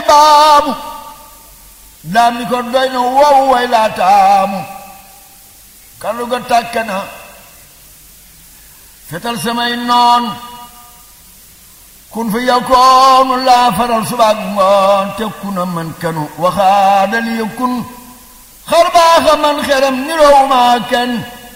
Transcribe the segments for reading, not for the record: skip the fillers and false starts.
baamu daam ni ko doy na wow way laa taamu kàddu ga tàkk na fetal samay noon kun fi yakkoonu laa faral subaak ngoon tekku na man kanu waxaadal yëkkun xar baaxa man xeram niroowu maa kenn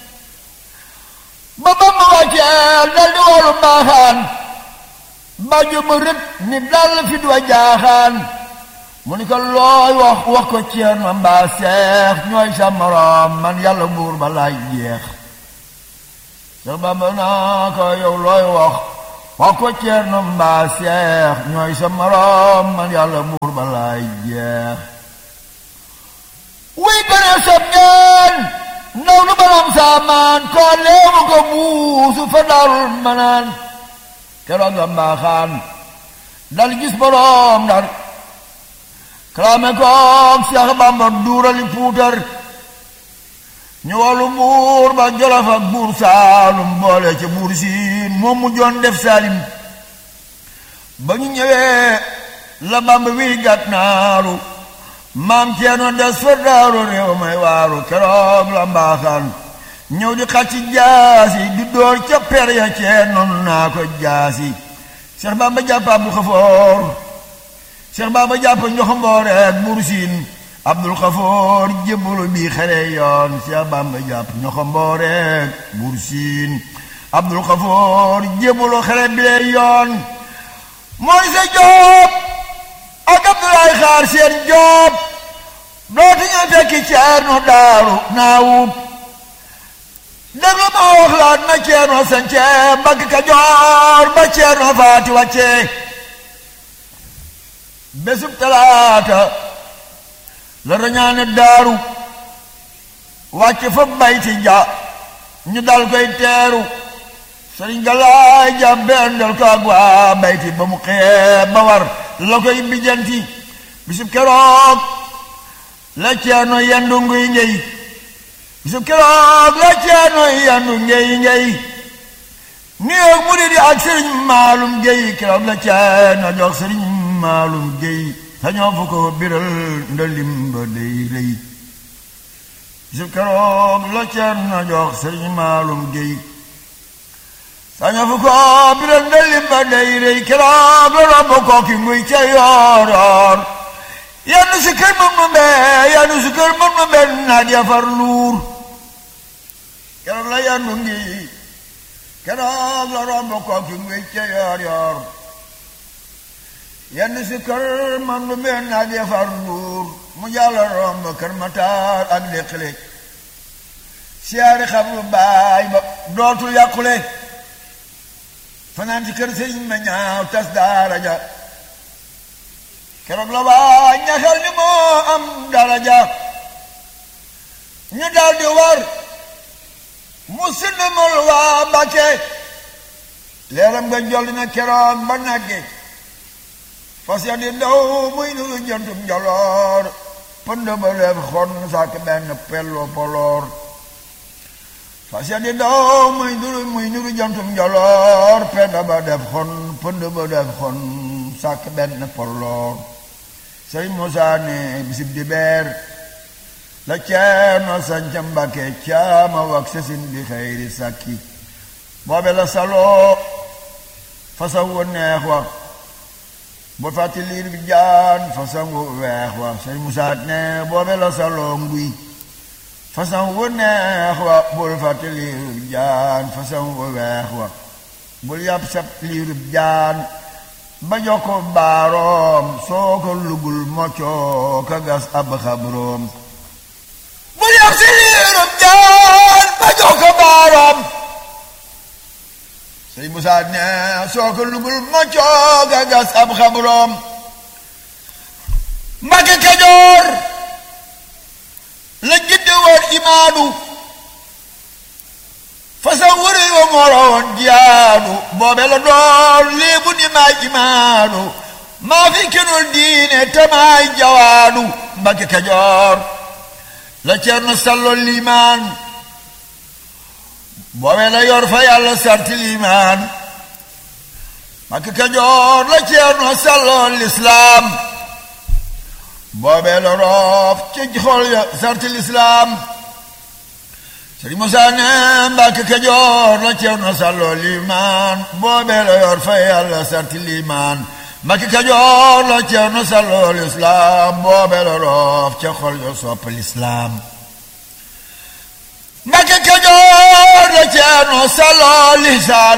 ba ba ma wàcceel dal di woolu mbaaxaan bàjju ma rët ni dal fi du wa jaaxaan mu ni ko looy wax ko ceer ma mbaa seex ñooy sa moroom man yàlla buur ba laay jeex Seex Bamba naa ko yow looy wax ko ceer ma mbaa seex ñooy sa moroom man yàlla buur ba laay jeex wuy gën a sob ngeen ndaw lu balam saamaan koo leemu ko buusu fa daarul manaan keroog la mbaaxaan dal gis boroom Ndar kalaame koog Seex Bamba duurali puutar ñu wàllu buur ba Jolof ak buur Saalum boole ca buur Siin moom mu joon def Saalim ba ñu ñëwee la Bamba wi gànnaaru maam Ceerno des fa daaru réew may waaru keroog la mbaaxaan ñëw di xacci jaasi di door ca per ya Ceerno naa ko jaasi Seex Bamba jàpp Abdu Xafoor Seex Bamba jàpp Njoxomboor ak buur Siin Abdul Xafoor jébbalu bi xare yoon Seex Bamba jàpp Njoxomboor ak buur Siin Abdul Xafoor jébbalu xare bi lee yoon mooy sa Joob ak Abdulaay Xaar seen Joob dootu ñu fekki Ceerno daaru naawub déglu ma wax laat na Ceerno sance Mbàkke Kajoor ba Ceerno faati wàcce bésub talaata la rañaane daaru wàcce fa bayti ja ñu dal koy teeru sëriñ Galaay ja bendal ko ak waa bayti ba mu xee ba war la koy bijanti bisub keroog la Ceerno yendu nguy ngey bisub keroog la Ceerno yendu ngey ngey niyoog mu di ak sëriñ Maalum Gey keroog la Ceerno jox sëriñ Maalum Gey sañoo fu ko biral ndalim ba day rëy bisub keroog la Ceerno jox sëriñ Maalum Gey sañoo fu ko biral ndalim ba day rëy keroog la romb kooki nguy ca yoor yoor yandu si kër mën nu mbee naat ya far luur keroog la yandu ngi keroog la romb kooki nguy ca yoor yoor yandu si kër mën nu mbee naat ya far luur mu jàll romb Kër Mataar ak Déqale siyaari xabru baay ba dootul yàqule fanaan ci kër sëriñ ma ñaaw tas daara ja keroog la waa ñaxal ni moo am daraja ñu daldi war mu sinamul waa Mbàkke leeram nga jolli na keroog ba nagge fas ya di ndaw muy nuru jëntum njoloor pënd ba def xon sàkk benn pello poloor fas ya di ndaw muy nuru jëntum njoloor pënd ba def xon pënd ba def xon sàkk benn poloor Sëriñ Musaa ne bisib di beer la Ceerno sanca Mbàkke caama wak sesin bi xayri sàkki boobe la saloo fasaw wu neex wa bu fàtti liir bi jaan fasaw wu weex wa Sëriñ Musaa ne boobe la saloo nguy fasaw wu neex wa bul fàtti liir bi jaan fasaw wu weex wa bul yàpp sab liir bi jaan ba joko baaroom soo ko lugul moccoo ka gas ab xabroom bu yab si liirub jaan ba joko baaroom Sëriñ Musaa ne soo ko lugul moccoo ka gas ab xabroom Mbàkke Kajoor la jidde woon imaadu fasa wëri wa moroon jiyaanu boobe la doon léebu ni maay imaanu maa fi kenul diine te maay jawaanu Mbàkke Kajoor la Ceerno sallol liimaan boobe la yor fa yàlla sarti liimaan Mbàkke Kajoor la Ceerno sallol lislaam boobee la roof ci xol ya sartil islaam Sëriñ Musaa ne Mbàkke Kajoor la Ceerno sàlloo liimaan boobee la yor fa yàlla sarti liimaan Mbàkke Kajoor la Ceerno sàlloo lislaam boobee la roof ca xol ya sopp lislaam Mbàkke Kajoor la Ceerno sàlloo lisaan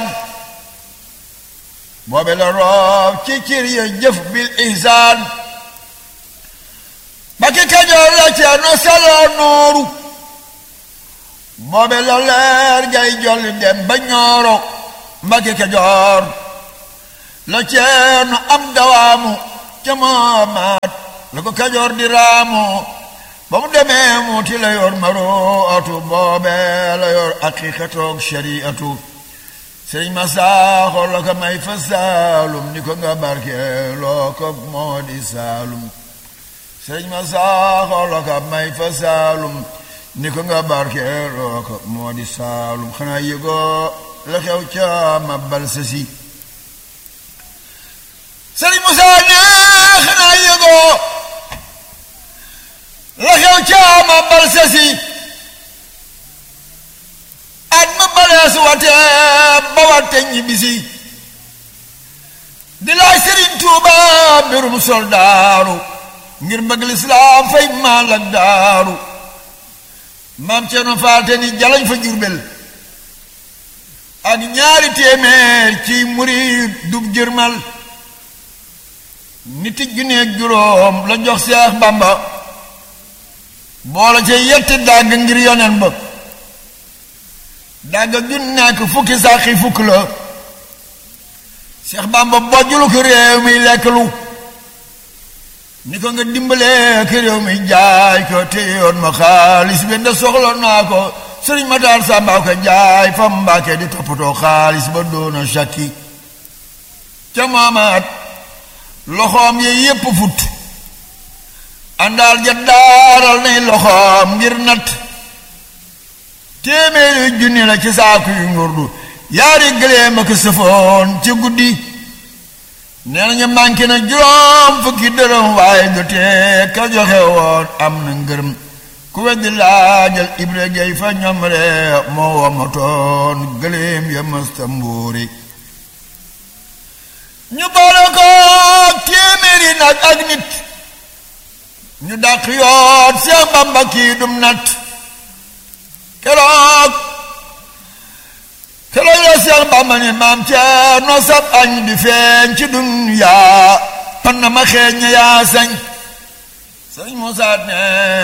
boobee la roof ci cir ya jëf bil ihsaan Mbàkke Kajoor la Ceerno sàlloo nooru boobe la leer ngay jolli dem ba ñooro Mbàkke Kajoor la Ceerno am dawaamu ca moomaat la ko Kajoor di raamu ba mu demee muuti la yor maruatu boobe la yor aqiqatoog shariatu Sëriñ ma saaxo la ko may fa saalum ni ko nga barkeeloo ko moo di saalum Sëriñ ma saaxo la ko may fa saalum ni ko nga barkeeloo ko moo di saalum xanaa yëgoo la xew ca ma bal sasi Sëriñ Musaa ne xanaa yëgoo la xew ca ma bal sasi at ma balees wate ba wate ñibbisi di laaj Sëriñ Tuuba mbirum soldaaru ngir bëgg lislaam fay maal ak daaru maam Ceerno faate ni jalañ fa Jurbel ak ñaari téeméer ci murid dub jërmal niti junneeg juróom la jox Seex Bamba boola ca yetti dàgg ngir yonen ba dàgg jun nekk fukki sàqi fukk la Seex Bamba bojjulu ko réew mi lekk lu ni ko nga dimbalee ki réew mi jaay ko téyoon ma xaalis bi nda soxla naa ko Sëriñ Mataar Sàmba ko jaay fa Mbàkke di toppatoo xaalis ba doona sakki ca maamaat loxoom yi yépp fut àndaal ja daaral nay loxoom ngir natt téeméeri junni la ci saaku yu ngurdu yaari gëléem ak sëfoon ci guddi nee nañu manqué na juróom fukki dërëm waaye jotee ka joxe woon am na ngërëm ku weddi laajal Ibra Gey fa ñoom ree moo wamatoon gëléem ya mësta mbuuri ñu boole ko téeméeri nag ak nit ñu dàq yoon Seex Bamba kii dum nat keroog la Seex Bamba ni maam Ceerno sab añ di feeñ ci dunyaa pan na ma xeeñ yaa sañ Sëriñ Musaa ne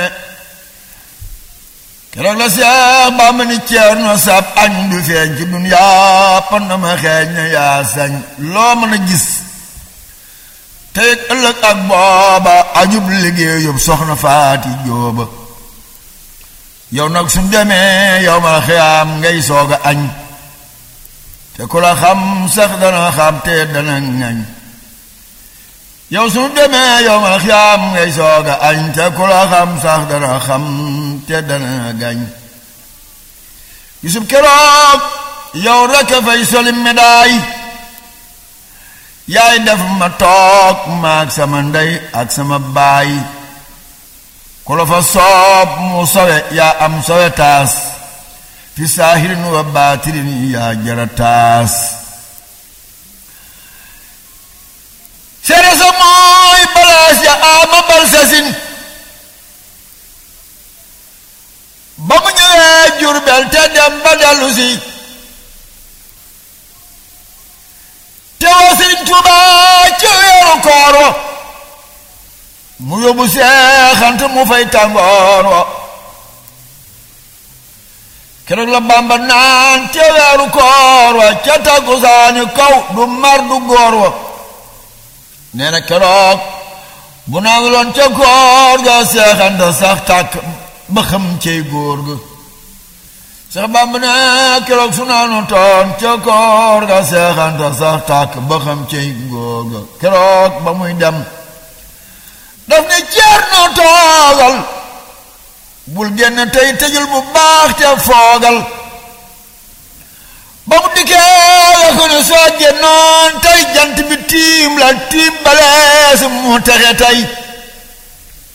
keroog la Seex Bamba ni Ceerno sab añ di feeñ ci dunyaa pan na ma xeeñ yaa sañ loo mën a gis tey ëllëg ak booba ajub liggéeyub soxna Faati Jóoba yow nag suñ demee yow ma xiyaam ngay sooga añ te ku la xam sax dana xam te dana ngañ yow su demee yow ma xiyaam ngay sooga añ te ku la xam sax dana xam te dana gañ Yusuf keroog yow rekk fay soli médaay yaay def ma toog maag sama ndey ak sama baay ku la fa soob mu sowe yaa am sowe taas fi saahirin wa baatirin yaa jara taas seere sa mooy balaas ya ama bal sasin ba mu ñëwee Jurbel te dem ba dellu si te woo Sëriñ Tuubaa ci weeru koor wa mu yóbbu seexant mu fay tàngoor wa keroog la Bamba naan te weeru koor wa ca takkusaani kaw du mar du góor wa nee na keroog bu naan loon ca koor ga seexanta sax tàkk ba xam cey góor ga Seex Bamba ne keroog su naanu toon ca koor ga seexanta sax tàkk ba xam cey góor ga keroog ba muy dem daf ne Ceerno toogal bul génn tey tëjul bu baax te foogal ba mu dikkee la ko ne soo génnoon tey jant bi tiim la tiim balees mu texe tey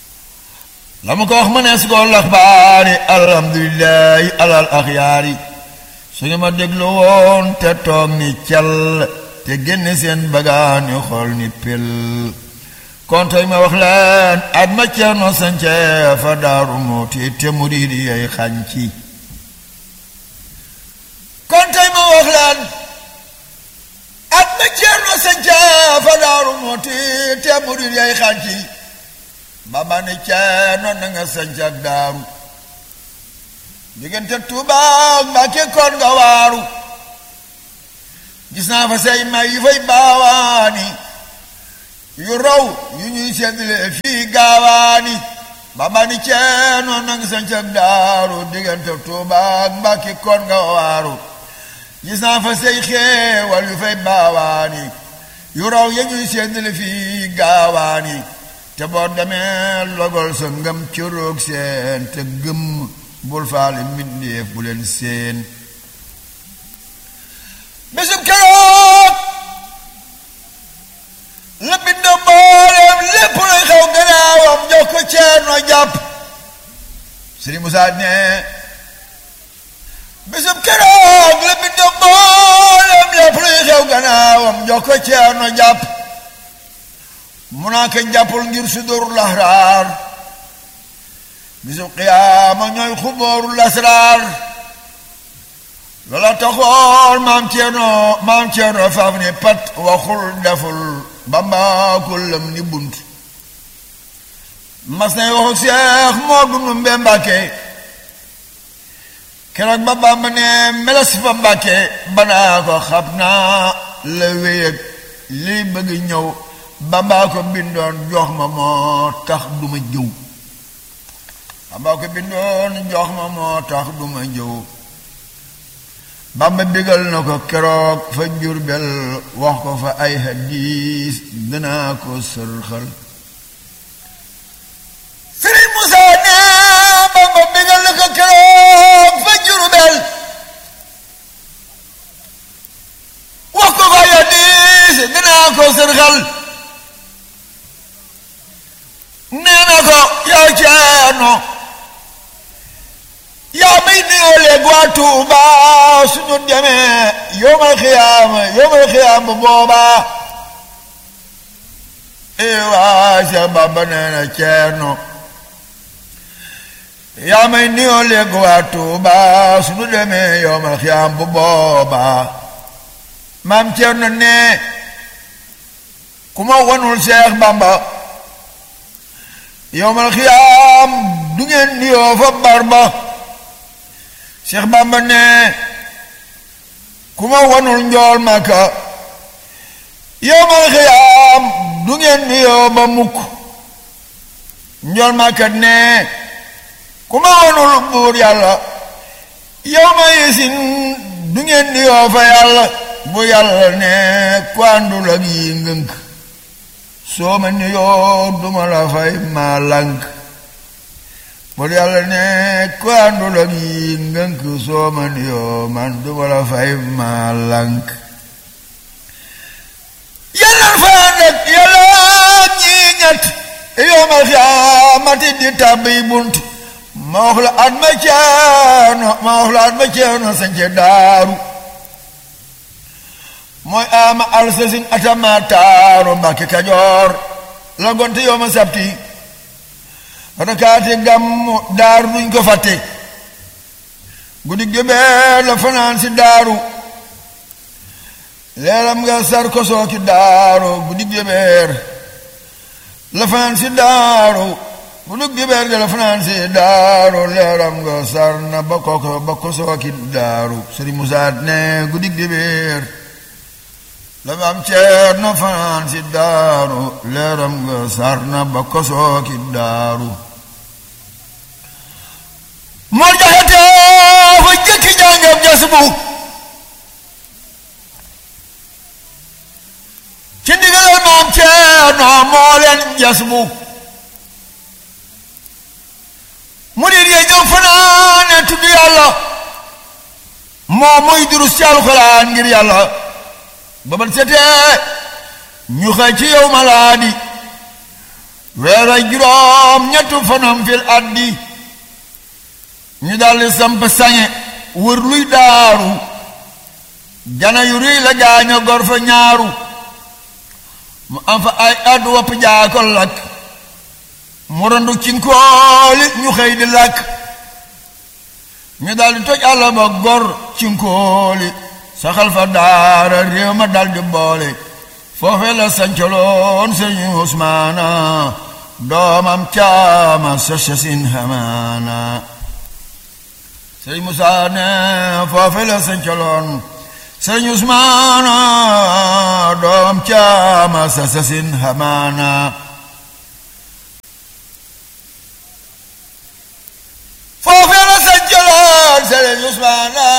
la mu ko wax ma nees ko laxbaari alhamdulillahi alal axyaari su ñu ma déglu woon te toog ni cal te génne seen bagaan yu xool ni pel kon tey ma wax leen at ma Ceerno sance fa Daaru Muxti te murid yi xànci kon tey ma wax leen at ma Ceerno sance fa Daaru Muxti te murid yi xànci Bamba ne Ceerno na nga sanc ak Daaru diggante Tuubaa Mbàkke kon nga waaru gis naa fa say may yu fay baawaani yu raw yu ñuy seddale fii gaawaani Bamba ne Ceerno na nga sanc ak Daaru diggante Tuubaa Mbàkke kon nga waaru gis naa fa say xeewal yu fay baawaani yu raw yu ñuy seddale fii gaawaani te boo demee logol sa ngëm ci roog seen te gëm bul faale mbindeef bu leen seen bésub keroog la bind mbooleem lépp luy xew gannaawam jox ko Ceerno jàpp Sëriñ Musaa ne bésub keroog la bind mbooleem lépp luy xew gannaawam jox ko Ceerno jàpp mu naa ko jàppul ngir sudurul ahraar bisu qiyaama ñooy xubóoru lasraar loola taxoon maam Ceerno faaf ni pat waxul deful Bamba ko lëm ni bunt mas nay waxu Seex Moodu Ndumbe Mbàkke keroog ba Bamba ne meles fa Mbàkke banaa ko xam naa la wéyeg liy bëgg ñëw Bamba ko bindoon jox ma moo tax duma jëw Bamba ko bindoon jox ma moo tax duma jëw Bamba bigal na ko keroog fa Jurbel wax ko fa ay hadiis danaa ko sërxal Sëriñ Musaa ne Bamba bigal na ko keroog fa Jurbel wax ko fa ay hadiis danaa ko sërxal nee na ko yow Ceerno yaa may néewleeg waa Tuuba suñu demee yawmal xiyaama bu boobaa waa Seex Bamba nee na Ceerno yaa may néewleeg waa Tuuba suñu demee yawmal xiyaama bu boobaa maam Ceerno ne ku ma wanul Seex Bamba yawmal xiyaam du ngeen niyoo fa barba Seex Bamba ne ku ma wanul njool Makka yawmal xiyaam du ngeen niyoo ba mukk njool Makka ne ku ma wanul buur yàlla yawma yesin du ngeen niyoo fa yàlla bu yàlla ne ku àndul ak yi ngënk soo ma niyoo duma la fay maa lànk bul yàlla ne ku àndul ak yi ngënk soo ma niyoo man duma la fay maa lànk yàlla fa nag yàlla ñi ñett yawmal xiyaamati di tàbbi bunt ma wax la at ma Ceerno sañce Daaru mooy ama alsasin atama taaru Mbàkke Kajoor la gonte yawma sabti rakaati gàmmu Daaru duñ ko fàtte guddi gébeer la fanaan si Daaru leeram nga sar ko sooki Daaru guddi gébeer la fanaan si Daaru guddi gébeer ga la fanaan si Daaru leeram nga sar na ba ko sooki Daaru Sëriñ Musaa ne guddi gébeer la maam Ceerno fanaan si Daaru leeram nga sar na ba ko sooki Daaru Mor Jaxate fa jëkki jàngam jasbu ci ndigalal maam Ceerno moo leen jasbu murid yi ñëw fanaane tudd yàlla moo muy durus ci alxuraan ngir yàlla ba ban setee ñu xëy ci yow malaadi weer ak juróom ñettu fanam fil addi ñu daldi samp sañe wër luy daaru jana yu rëy la gaaña gor fa ñaaru mu am fa ay at wopp jaako lakk mu randu cinkooli ñu xëy di lakk ñu daldi toj àll ba gor cinkooli saxal fa daara réew ma daldi boole foofe la sancaloon sëñ Usmaana doomam caama sa sasin hamaana sëñ Musaa ne foofe la sancaloon sëñ Usmaana doomam caama sa sasin hamaana foofe la sancaloon sëñ Usmaana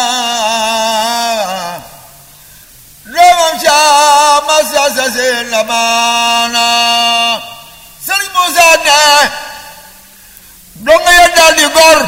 doomam caama sa sasin hamaana sëñ Musaa ne donga ya daldi gor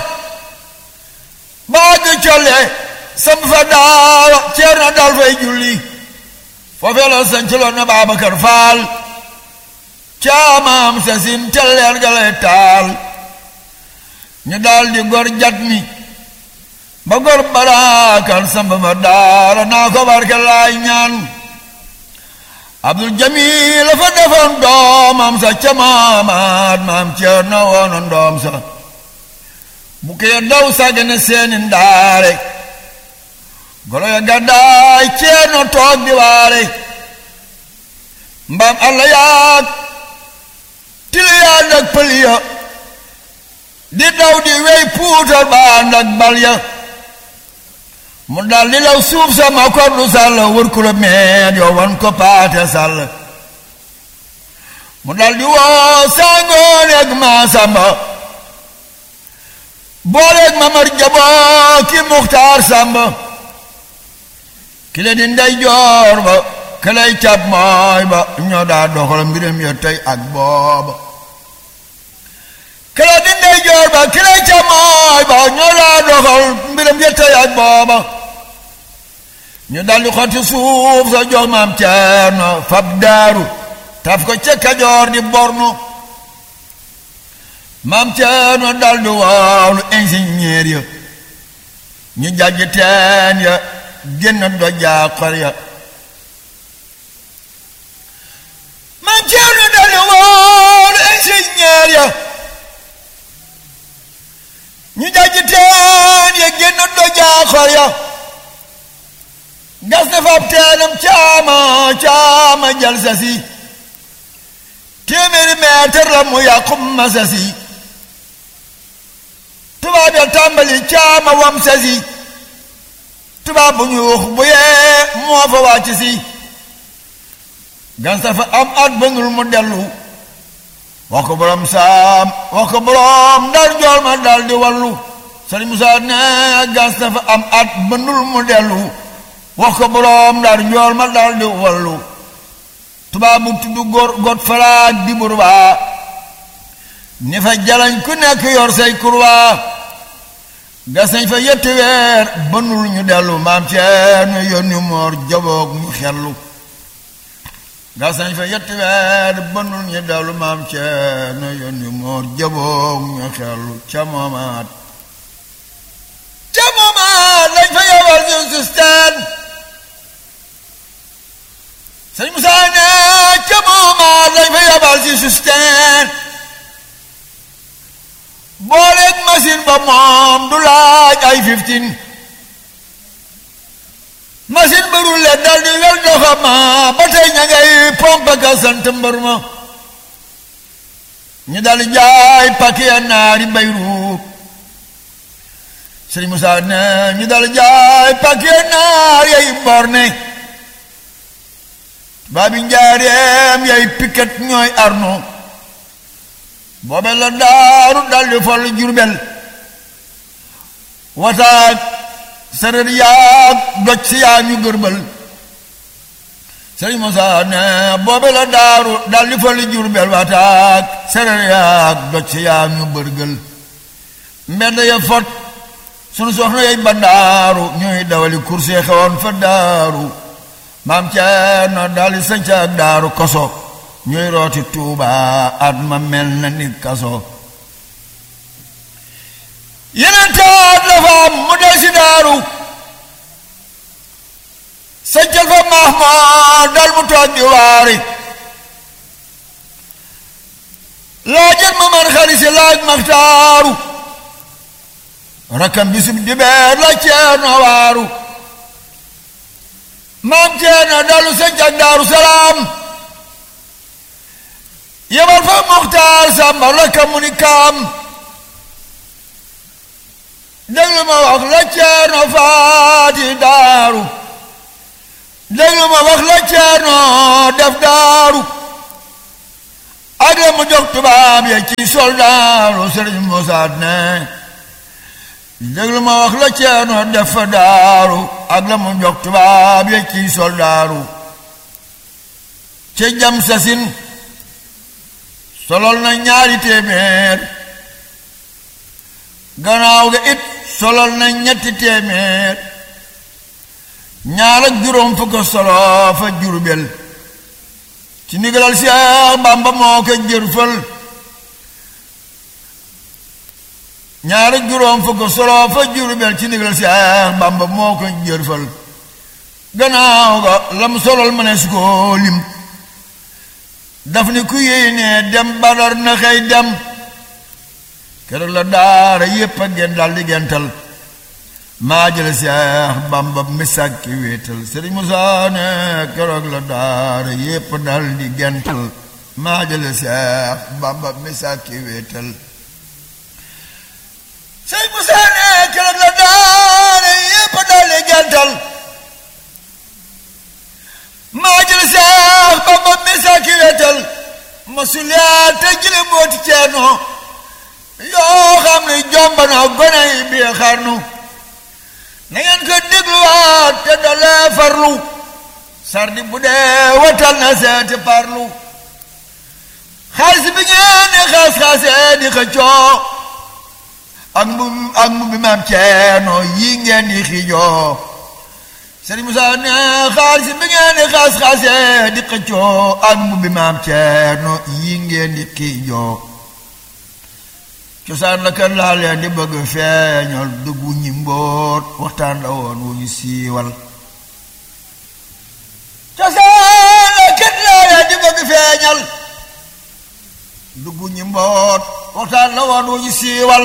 baagi colle sam fa daara Ceerno dal fay julli foofee la sancaloon na Baabakar Faal caamaam sa sin telleer galay taal ñu daldi gor jat mi ba gor baraakan sam fa daara naa ko barke laay ñaan Abdul Jamil la fa defoon doomam sa ca maamaat maam Ceerno woonoon doom sa bu kee daw sàggane seeni ndaare golo ya gàddaay Ceerno toog di waare mbaam alla yaag tili yaa dak pël ya di daw di wey puutar ba ànd ak bal ya mu dal di law suuf sa ma kordu sàll wër kilomètre yoo wan ko paate sàll mu dal di woo Sangoone ak Maasamba booleeg Mamar Jaboo ki Muxtaar Samba ki le di ndey joor ba ki lay cab mooy ba ñoo daa doxal mbiram ya tey ak booba ki le di ndey joor ba ki lay cab mooy ba ñoo daa doxal mbiram ya tey ak booba ñu daldi xotti suuf sa jox maam Ceerno fab daaru taf ko ca Kajoor di bornu maam Ceerno daldi waawlu ingénieur ya ñu jàjj teen ya génn dojaa xor ya maam Ceerno daldi waawlu ingénieur ya ñu jàjj teen ya génn dojaa xor ya gas na fab teenam caama jal sa si téeméeri meetar la mu yàqu masa si tubaab ya tàmbali caama wam sa si tubaab bu ñu wax bu yee moo fa wàcc si gas na fa am at ba ngul mu dellu wax ko borom saam wax ko borom ndar jool ma dal di wallu Sëriñ Musaa ne gas na fa am at ba ngul mu dellu wax ko boroom ndar njool ma daldi wallu tubaab bu tudd got falaak di burbaa ni fa jalañ ku nekk yor say kurwaa gas nañ fa yetti weer bënul ñu dellu maam Ceerno yónni Moor Jaboog ñu xellu gas nañ fa yetti weer bënul ñu dellu maam Ceerno yónni Moor Jaboog ñu xellu ca moomaat lañ fa yowal ñu sustaan Sëñ Musaa ne ca moomaat lañ fa yabal si susteen booleeg machine ba moom du laaj ay 15 machine ba rulle dal di wel doxama ba tey ña ngay pompe ka sant mbër ma ñu dal di jaay paquet naari Bayruut Sëñ Musaa ne ñu dal di jaay paquet naar yay borne baabi njaareem yay piket ñooy arno boobe la daaru daldi fol Jurbel wataak sareer yaag doj si yaa ñu gërbal Sëriñ Musaa ne boobe la daaru daldi fol Jurbel wataak sareer yaag doj si yaa ñu bërgël mbedd ya fot sunu soxna yay bandaaru ñuy dawali kurse xewoon fa daaru maam Ceerno daldi sañca ak daaru koso ñuy rooti Tuuba at ma mel na nit kaso yeneen taat la fa am mu del si daaru sancal fa Mahmoud dal mu toog di waari laajal ma man xarisi laaj Maxtaaru rakkam bisub dibeer la Ceerno waaru maam Ceerno dalu sancal Daaru Salaam yebal fa Muxtaar Samba rakkam mu ni kaam déglu ma wax la Ceerno faati daaru déglu ma wax la Ceerno def daaru ak la mu jox tubaab ya ci soldaaru Sëriñ Musaa ne déglu ma wax la Ceerno def fa daaru ak la mu jox tubaab ya ci soldaaru ca jam sasin solol na ñaari téeméer gannaaw ga it solol na ñetti téeméer ñaar ak juróom fukk solo fa Jurbel ci ndigalal Seex Bamba moo ko jërfal ñaar ak juróom fukk solo fa Jurbel ci ndigalal Seex Bamba moo ko jërfal gannaaw ga lam solol ma ne su ko lim daf ni ku yéene dem Badar na xëy dem keroog la daara yépp a gen dal di gental maa jële Seex Bamba misak ki wéetal Sëriñ Musaa ne keroog la daara yépp dal di gental maa jële Seex Bamba misak ki wéetal Sëriñ Musaa ne keroog la daara yépp dal di gental maa jële Seex Bamba misak ki wéetal masuliyaa te jële mbooti Ceerno yoo xam ne jomba na gone yi bi xarnu na ngeen ko dégluwaat te dalee farlu sardi bu dee watal na seeti parlu xaalis bi ngeen di xaas-xaasee di xëccoo ak mu bi maam Ceerno yi ngeen di xiijoo Sëriñ Musaa ne xaalis bi ngeen di xaas-xaasee di xëccoo ak mu bi maam Ceerno yi ngeen di xiijoo cosaan la kër laa leen di bëgg feeñal duggu ñi mbóot waxtaan la woon wu ñu siiwal cosaan la kër laa leen di bëgg feeñal duggu ñi mbóot waxtaan la woon wu ñu siiwal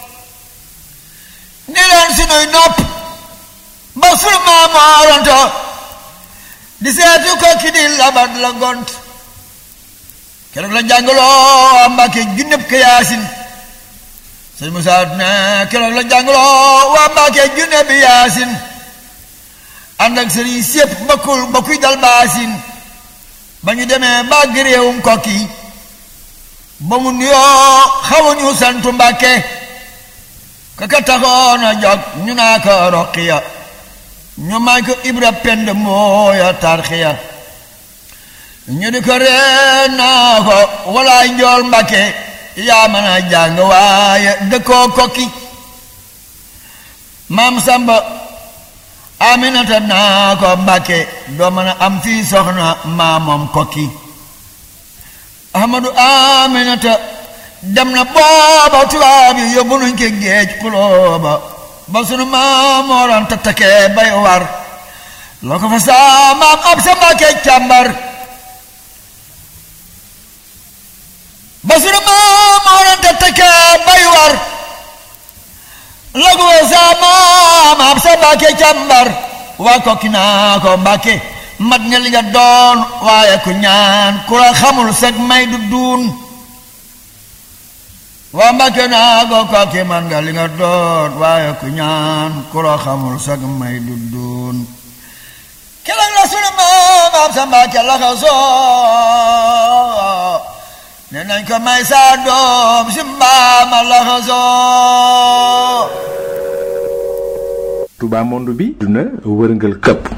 ni leen sunuy nopp ba sunu maam Anta di seetu ko ki di labat la gont keroog la jàngaloo Mbàkke junneb ka Yaasin Sëriñ Musaa ne keroog la jàngaloo waa Mbàkke junne bi Yaasin ànd ak sëriñ sépp ba kuy dal baasin ba ñu demee bàgg réewum Kokki ba mu nuyoo xawuñu santu Mbàkke ka taxoon a jóg ñu naa ko Roqiya ñu may ko Ibra Pend mooya tarxiya ñu di ko ree naa ko walaay njool Mbàkke yaa mën a jàng waaye dëkkoo Kokki maam Samba Aminata naa ko Mbàkke doo mën a am fii soxna maamoom Kokki Ahmadu Aminata dem na booba tubaab yi yóbbu nuñ ko géej xulooba ba sunu maam Mor Anta takkee bay war loo ko fa saa maam ab sa Mbàkke càmbar ba sunu maam Mor Anta takkee bay war loo ko fa saa maam ab sa Mbàkke càmbar waa Kokki naa ko Mbàkke mat nga li nga doon waaye ku ñaan ku la xamul sag may du duun waa Mbàkke naa ko Kokki man nga li nga doon waaye ku ñaan ku la xamul sag may du duun keroog la sunu maam ab sa Mbàkke la ko soo ne nañ ko may saa doom si mbaama la ko soo Touba monde bi duna wërngal këpp